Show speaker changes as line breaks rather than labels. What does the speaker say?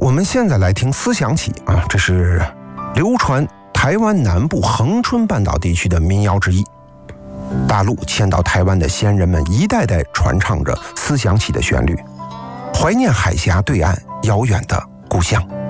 我们现在来听《思想起》啊，这是流传台湾南部恒春半岛地区的民谣之一。大陆迁到台湾的先人们一代代传唱着《思想起》的旋律，怀念海峡对岸遥远的故乡。